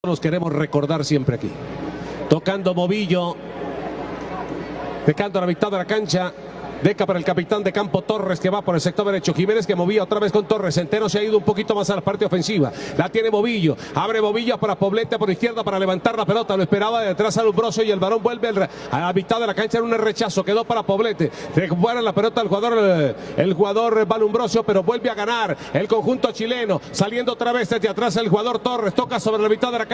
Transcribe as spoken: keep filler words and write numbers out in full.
Nos queremos recordar siempre aquí. Tocando Movillo, dejando la mitad de la cancha. Deca para el capitán de campo Torres, que va por el sector derecho. Jiménez, que movía otra vez con Torres. Centeno se ha ido un poquito más a la parte ofensiva. La tiene Movillo. Abre Movillo para Poblete por izquierda para levantar la pelota. Lo esperaba de detrás a Lumbroso y el balón vuelve a la mitad de la cancha en un rechazo. Quedó para Poblete. Recupera la pelota el jugador, el jugador Balumbroso, pero vuelve a ganar el conjunto chileno. Saliendo otra vez desde atrás el jugador Torres. Toca sobre la mitad de la cancha.